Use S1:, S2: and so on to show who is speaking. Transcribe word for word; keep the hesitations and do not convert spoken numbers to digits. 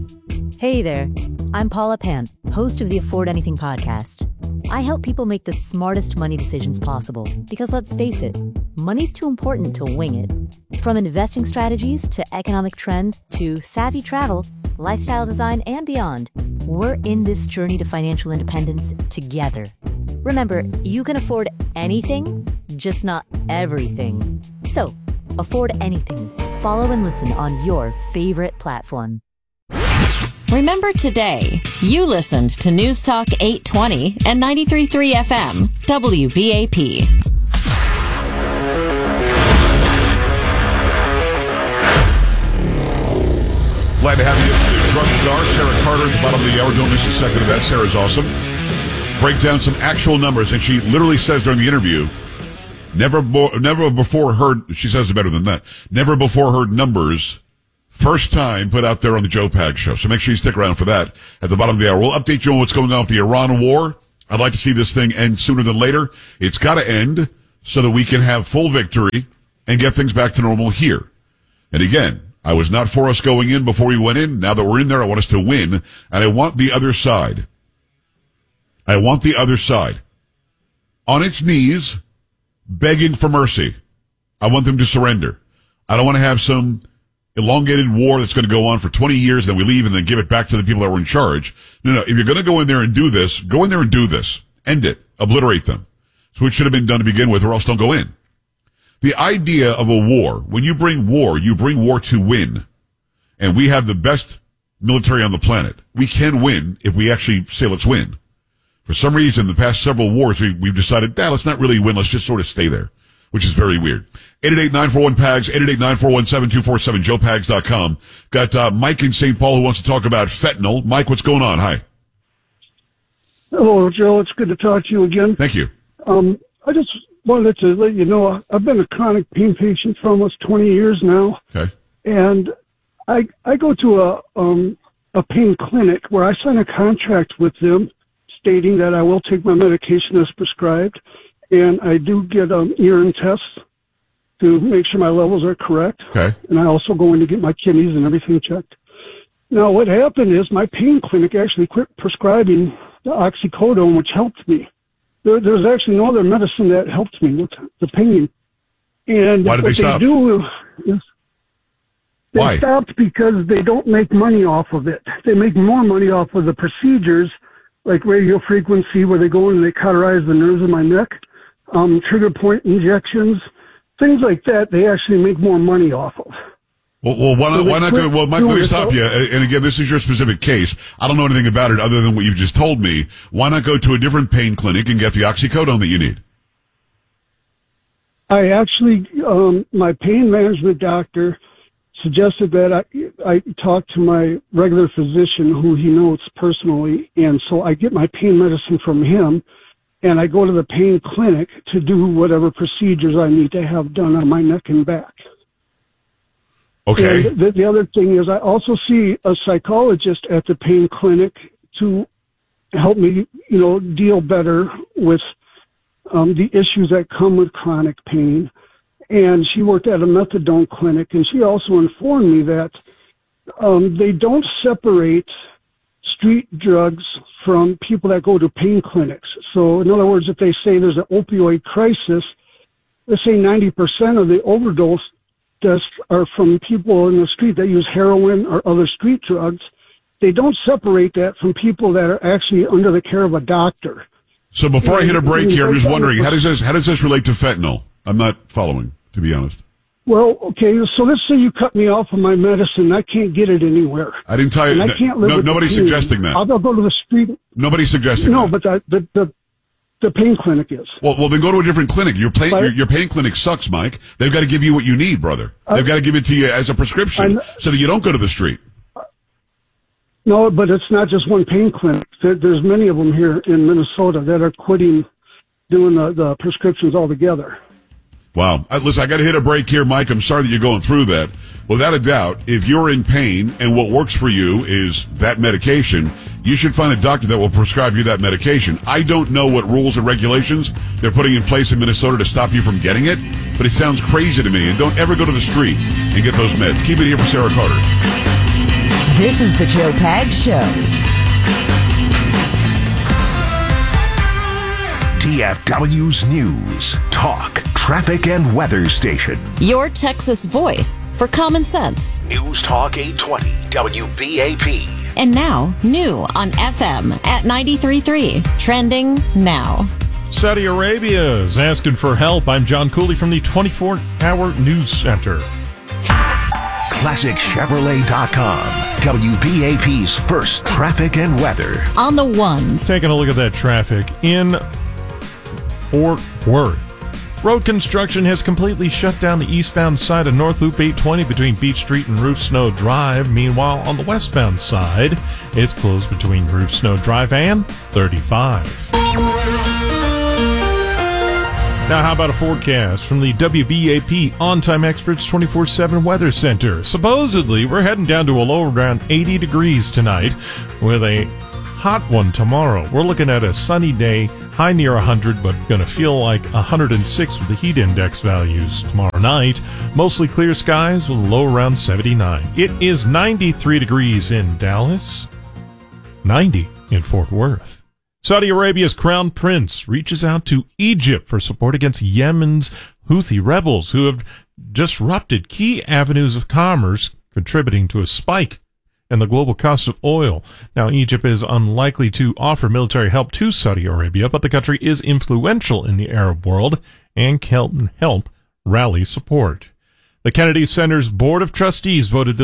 S1: Hey there, I'm Paula Pant, host of the Afford Anything podcast. I help people make the smartest money decisions possible because, let's face it, money's too important to wing it. From investing strategies to economic trends to savvy travel, lifestyle design, and beyond, we're in this journey to financial independence together. Remember, you can afford anything, just not everything. So, afford anything. Follow and listen on your favorite platform.
S2: Remember today, you listened to News Talk eight twenty and ninety-three point three F M, W B A P.
S3: Glad to have you. The drug czar, Sarah Carter, at the bottom of the hour. Don't miss a second of that. Sarah's awesome. Break down some actual numbers, and she literally says during the interview, never, bo- never before heard, she says it better than that, never before heard numbers, first time put out there on the Joe Pags Show. So make sure you stick around for that at the bottom of the hour. We'll update you on what's going on with the Iran war. I'd like to see this thing end sooner than later. It's got to end so that we can have full victory and get things back to normal here. And again, I was not for us going in before we went in. Now that we're in there, I want us to win, and I want the other side. I want the other side on its knees, begging for mercy. I want them to surrender. I don't want to have some elongated war that's going to go on for twenty years, then we leave and then give it back to the people that were in charge. No, no, if you're going to go in there and do this, go in there and do this. End it. Obliterate them. So it should have been done to begin with, or else don't go in. The idea of a war, when you bring war, you bring war to win. And we have the best military on the planet. We can win if we actually say let's win. For some reason, the past several wars, we, we've decided, nah, let's not really win. Let's just sort of stay there, which is very weird. eight eight eight, nine four one, P A G S, eight eight eight, nine four one, seven two four seven, joe pags dot com. Got uh, Mike in Saint Paul who wants to talk about fentanyl. Mike, what's going on? Hi.
S4: Hello, Joe. It's good to talk to you again.
S3: Thank you.
S4: Um, I just wanted to let you know I've been a chronic pain patient for almost twenty years now.
S3: Okay.
S4: And I I go to a um a pain clinic where I sign a contract with them stating that I will take my medication as prescribed, and I do get um, urine tests to make sure my levels are correct.
S3: Okay.
S4: And I also go in to get my kidneys and everything checked. Now, what happened is my pain clinic actually quit prescribing the oxycodone, which helped me. There, there's actually no other medicine that helped me with the pain. And
S3: why did
S4: what
S3: they stop?
S4: They do is they
S3: why?
S4: stopped because they don't make money off of it. They make more money off of the procedures like radio frequency, where they go in and they cauterize the nerves in my neck, um, trigger point injections, things like that. They actually make more money off of.
S3: Well, well why not,
S4: so
S3: why not go, well, Mike, let me stop you. And again, this is your specific case. I don't know anything about it other than what you've just told me. Why not go to a different pain clinic and get the oxycodone that you need?
S4: I actually, um, my pain management doctor suggested that I, I talk to my regular physician who he knows personally, and so I get my pain medicine from him, and I go to the pain clinic to do whatever procedures I need to have done on my neck and back.
S3: Okay.
S4: And the, the other thing is I also see a psychologist at the pain clinic to help me, you know, deal better with um, the issues that come with chronic pain. And she worked at a methadone clinic, and she also informed me that um, they don't separate street drugs from people that go to pain clinics. So, in other words, if they say there's an opioid crisis, let's say ninety percent of the overdose deaths are from people in the street that use heroin or other street drugs. They don't separate that from people that are actually under the care of a doctor.
S3: So before I hit a break here, I'm just wondering, how does this, how does this relate to fentanyl? I'm not following, to be honest.
S4: Well, okay, so let's say you cut me off of my medicine. I can't get it anywhere.
S3: I didn't tell you.
S4: I can't live
S3: no,
S4: with
S3: nobody's suggesting that.
S4: I'll, I'll go to the street.
S3: Nobody's suggesting
S4: no,
S3: that.
S4: No, but the, the, the, the pain clinic is.
S3: Well, well, then go to a different clinic. Your pain, your, your pain clinic sucks, Mike. They've got to give you what you need, brother. They've uh, got to give it to you as a prescription so that you don't go to the street.
S4: No, but it's not just one pain clinic. There, there's many of them here in Minnesota that are quitting doing the, the prescriptions altogether.
S3: Wow. Uh, listen, I got to hit a break here, Mike. I'm sorry that you're going through that. Without a doubt, if you're in pain and what works for you is that medication, you should find a doctor that will prescribe you that medication. I don't know what rules and regulations they're putting in place in Minnesota to stop you from getting it, but it sounds crazy to me. And don't ever go to the street and get those meds. Keep it here for Sarah Carter.
S5: This is the Joe Pags Show.
S6: T F W's News, Talk, Traffic, and Weather Station.
S2: Your Texas voice for common sense.
S6: News Talk eight twenty W B A P.
S2: And now, new on F M at ninety-three point three. Trending now.
S7: Saudi Arabia is asking for help. I'm John Cooley from the twenty-four hour News Center.
S6: Classic Chevrolet dot com. W B A P's first traffic and weather.
S2: On the ones.
S7: Taking a look at that traffic in Fort Worth. Road construction has completely shut down the eastbound side of North Loop eight twenty between Beach Street and Roof Snow Drive. Meanwhile, on the westbound side, it's closed between Roof Snow Drive and thirty-five. Now, how about a forecast from the W B A P On-Time Experts twenty-four seven Weather Center? Supposedly, we're heading down to a low around eighty degrees tonight with a hot one tomorrow. We're looking at a sunny day, high near one hundred, but going to feel like one hundred six with the heat index values tomorrow night. Mostly clear skies with a low around seventy-nine. It is ninety-three degrees in Dallas, ninety in Fort Worth. Saudi Arabia's crown prince reaches out to Egypt for support against Yemen's Houthi rebels who have disrupted key avenues of commerce, contributing to a spike in the global cost of oil. Now, Egypt is unlikely to offer military help to Saudi Arabia, but the country is influential in the Arab world and can help rally support. The Kennedy Center's Board of Trustees voted